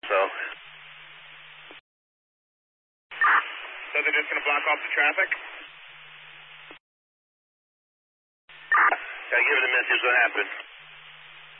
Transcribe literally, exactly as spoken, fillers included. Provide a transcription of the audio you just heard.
so. So they're just going to block off the traffic? I give her the message what happened.